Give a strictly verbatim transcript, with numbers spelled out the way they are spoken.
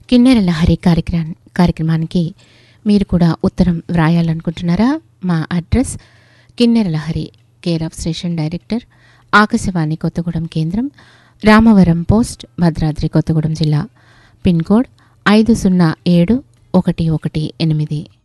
కిన్నెర లహరి కార్యక్రమా కార్యక్రమానికి మీరు కూడా ఉత్తరం వ్రాయాలనుకుంటున్నారా? మా అడ్రస్ కిన్నెర Lahari, care of station director, Akashvani Kothagudem కేంద్రం, రామవరం పోస్ట్, భద్రాద్రి కొత్తగూడెం జిల్లా. పిన్ కోడ్ ఐదు సున్నా ఏడు ఒకటి ఒకటి ఎనిమిది.